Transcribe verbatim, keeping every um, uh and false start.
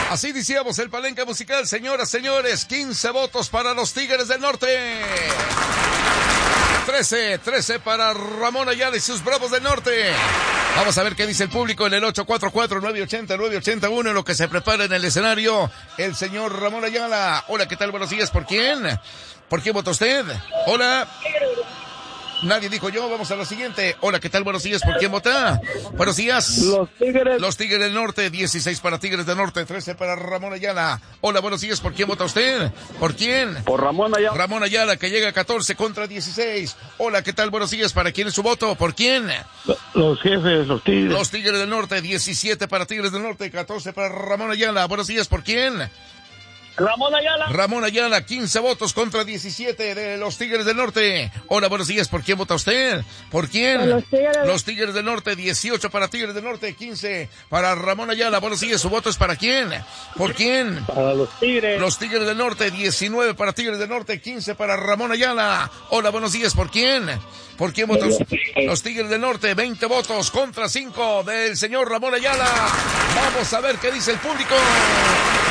Así decíamos el palenque musical, señoras, señores, quince votos para los Tigres del Norte. trece, trece para Ramón Ayala y sus Bravos del Norte. Vamos a ver qué dice el público en el ocho cuatro cuatro, nueve ocho cero, nueve ocho uno, en lo que se prepara en el escenario el señor Ramón Ayala. Hola, ¿qué tal? Buenos días. ¿Por quién? ¿Por quién vota usted? Hola. Nadie dijo yo, vamos a lo siguiente. Hola, ¿qué tal? Buenos días, ¿por quién vota? Buenos días. Los Tigres. Los Tigres del Norte, dieciséis para Tigres del Norte, trece para Ramón Ayala. Hola, buenos días, ¿por quién vota usted? ¿Por quién? Por Ramón Ayala. Ramón Ayala, que llega a catorce contra dieciséis. Hola, ¿qué tal? Buenos días, ¿para quién es su voto? ¿Por quién? Los jefes, los Tigres. Los Tigres del Norte, diecisiete para Tigres del Norte, catorce para Ramón Ayala. Buenos días, ¿por quién? Ramón Ayala. Ramón Ayala, quince votos contra diecisiete de los Tigres del Norte. Hola, buenos días, ¿por quién vota usted? ¿Por quién? Los Tigres. Los Tigres del Norte, dieciocho para Tigres del Norte, quince para Ramón Ayala. Buenos días, ¿su voto es para quién? ¿Por quién? Para los Tigres. Los Tigres del Norte, diecinueve para Tigres del Norte, quince para Ramón Ayala. Hola, buenos días, ¿por quién? ¿Por quién vota usted? Los Tigres del Norte, veinte votos contra cinco del señor Ramón Ayala. Vamos a ver qué dice el público.